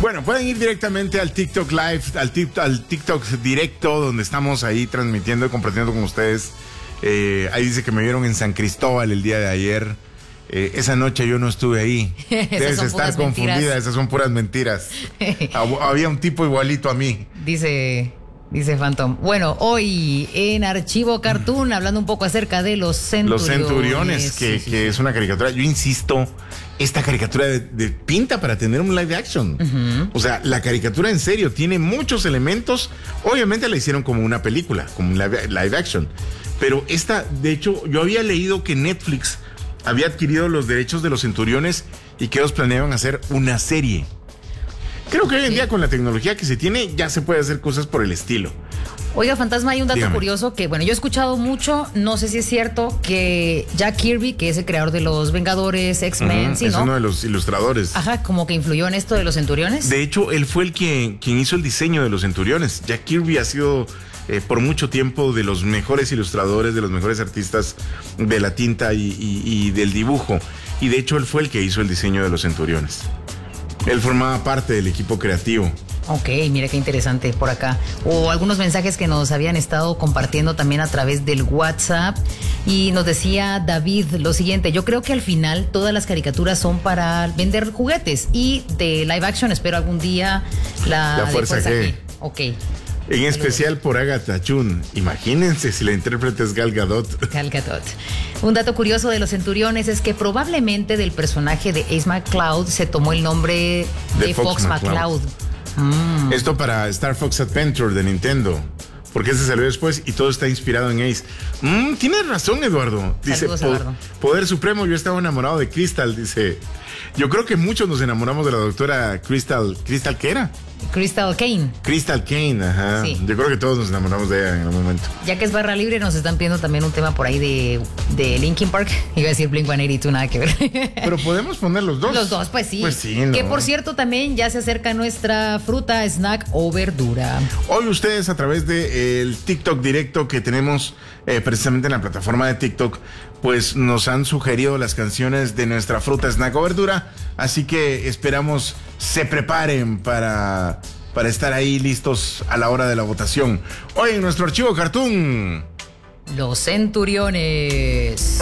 Bueno, pueden ir directamente al TikTok Live, al TikTok directo, donde estamos ahí transmitiendo y compartiendo con ustedes. Ahí dice que me vieron en San Cristóbal el día de ayer. Esa noche yo no estuve ahí. Debes estar confundida, mentiras. Esas son puras mentiras. Había un tipo igualito a mí. Dice Phantom. Bueno, hoy en Archivo Cartoon, hablando un poco acerca de los Centuriones. Los Centuriones, que es una caricatura. Yo insisto, esta caricatura de pinta para tener un live action. Uh-huh. O sea, la caricatura en serio tiene muchos elementos. Obviamente la hicieron como una película, como un live action. Pero esta, de hecho, yo había leído que Netflix había adquirido los derechos de los Centuriones y que ellos planeaban hacer una serie. Creo que hoy en día con la tecnología que se tiene ya se puede hacer cosas por el estilo. Oiga, Fantasma, hay un dato Dígame. curioso que, bueno, yo he escuchado mucho, no sé si es cierto, que Jack Kirby, que es el creador de los Vengadores, X-Men, ¿sí, es no? uno de los ilustradores. Ajá, como que influyó en esto de los Centuriones. De hecho, él fue el quien hizo el diseño de los Centuriones. Jack Kirby ha sido por mucho tiempo de los mejores ilustradores, de los mejores artistas de la tinta y del dibujo. Y de hecho, él fue el que hizo el diseño de los Centuriones. Él formaba parte del equipo creativo. Ok, mira qué interesante por acá. O algunos mensajes que nos habían estado compartiendo también a través del WhatsApp. Y nos decía David lo siguiente: yo creo que al final todas las caricaturas son para vender juguetes. Y de live action espero algún día la Fuerza G. Ok. En especial por Agatha Chun. Imagínense si la intérprete es Gal Gadot. Gal Gadot. Un dato curioso de los Centuriones es que probablemente del personaje de Ace McCloud se tomó el nombre de Fox McCloud. Esto para Star Fox Adventure de Nintendo, porque ese salió después y todo está inspirado en Ace. Tienes razón, Eduardo. Dice, saludos, Eduardo. Poder Supremo, yo estaba enamorado de Crystal, dice. Yo creo que muchos nos enamoramos de la doctora Crystal. ¿Crystal qué era? Crystal Kane. Crystal Kane, ajá. Sí. Yo creo que todos nos enamoramos de ella en algún momento. Ya que es barra libre, nos están pidiendo también un tema por ahí de Linkin Park. Iba a decir Blink-182, nada que ver. Pero podemos poner los dos. Los dos, pues sí. Pues sí, ¿no? Que por cierto también ya se acerca nuestra fruta, snack o verdura. Hoy ustedes a través del TikTok directo que tenemos precisamente en la plataforma de TikTok, pues nos han sugerido las canciones de nuestra fruta, snack o verdura. Así que esperamos se preparen para estar ahí listos a la hora de la votación. Hoy en nuestro Archivo Cartoon, los Centuriones.